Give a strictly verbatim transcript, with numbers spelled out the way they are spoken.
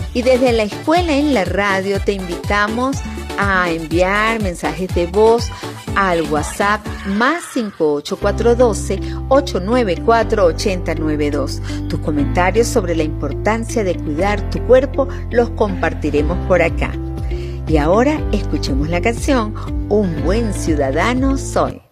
Y desde la escuela en la radio te invitamos a enviar mensajes de voz al WhatsApp más cinco ocho cuatro uno dos, ocho nueve cuatro, ocho cero nueve dos. Tus comentarios sobre la importancia de cuidar tu cuerpo los compartiremos por acá. Y ahora escuchemos la canción Un buen ciudadano soy.